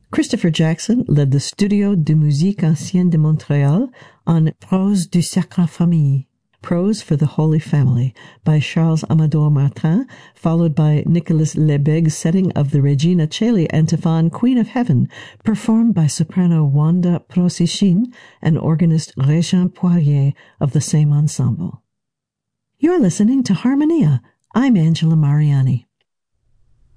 Christopher Jackson led the Studio de Musique Ancienne de Montréal on Prose du Sacre Famille, Prose for the Holy Family, by Charles Amador Martin, followed by Nicolas Lebeg's setting of the Regina Coeli antiphon Queen of Heaven, performed by soprano Wanda Prosichin and organist Régin Poirier of the same ensemble. You're listening to Harmonia. I'm Angela Mariani.